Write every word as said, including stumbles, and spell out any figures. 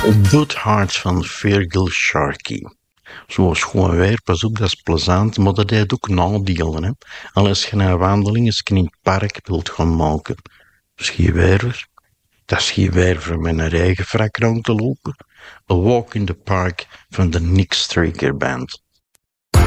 Good Heart van Virgil Sharkey. Zoals gewoon weer, pas op, dat is plezant, maar dat heeft ook nadelen. Hè? Al als je een wandeling eens in het park wilt gaan maken. Dat is geen weer. Dat is geen weer voor met een regenfrak rond te lopen. A Walk in the Park van de Nick Straker Band.